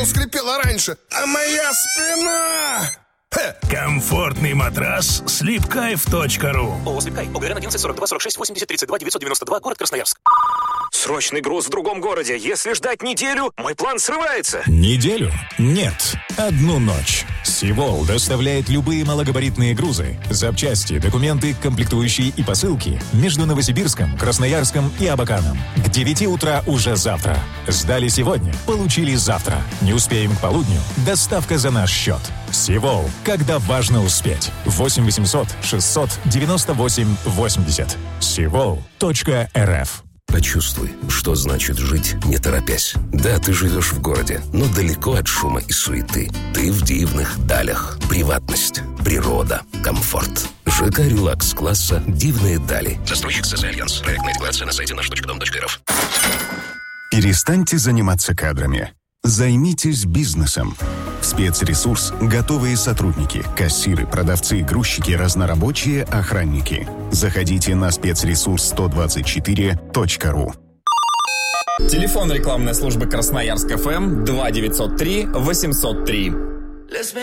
скрипела раньше, а моя спина... Комфортный матрас sleepkayf.ru. ООО «Слипкай». ОГРН 11 42 46 80 32 992. Город Красноярск. Срочный груз в другом городе. Если ждать неделю, мой план срывается. Неделю? Нет. Одну ночь. Сивол доставляет любые малогабаритные грузы, запчасти, документы, комплектующие и посылки между Новосибирском, Красноярском и Абаканом. К 9 утра уже завтра. Сдали сегодня, получили завтра. Не успеем к полудню. Доставка за наш счет. Сивол. Когда важно успеть. 8 800 698 80. Сивол.рф. Почувствуй, что значит жить, не торопясь. Да, ты живешь в городе, но далеко от шума и суеты. Ты в дивных далях. Приватность, природа, комфорт. ЖК «Релакс» класса «Дивные дали». Застройщик СС «Альянс». Проектная декларация на сайте наш.дом.рф. Перестаньте заниматься кадрами. Займитесь бизнесом. Спецресурс – готовые сотрудники, кассиры, продавцы, грузчики, разнорабочие, охранники. Заходите на спецресурс124.ру. Телефон рекламной службы Красноярск ФМ 2903 803.